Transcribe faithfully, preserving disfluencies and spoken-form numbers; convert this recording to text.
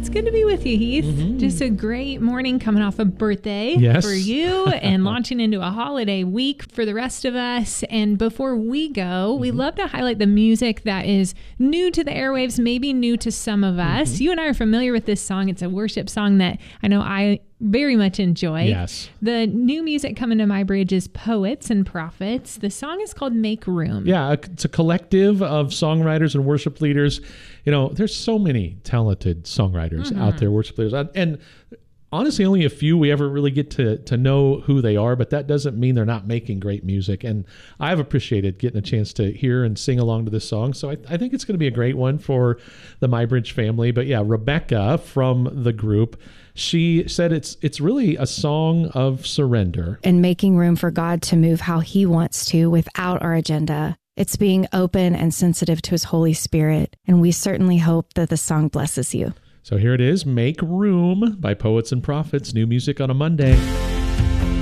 It's good to be with you, Heath. Mm-hmm. Just a great morning coming off a birthday yes. for you and launching into a holiday week for the rest of us. And before we go, mm-hmm. we love to highlight the music that is new to the airwaves, maybe new to some of us. Mm-hmm. You and I are familiar with this song. It's a worship song that I know I very much enjoy. Yes. The new music coming to my bridge is Poets and Prophets. The song is called Make Room. Yeah, it's a collective of songwriters and worship leaders. You know, there's so many talented songwriters mm-hmm. out there, worship leaders. And honestly, only a few we ever really get to to know who they are, but that doesn't mean they're not making great music. And I've appreciated getting a chance to hear and sing along to this song. So I, I think it's going to be a great one for the MyBridge family. But yeah, Rebecca from the group, she said it's it's really a song of surrender. And making room for God to move how he wants to without our agenda. It's being open and sensitive to his Holy Spirit. And we certainly hope that the song blesses you. So here it is, Make Room by Poets and Prophets, new music on a Monday.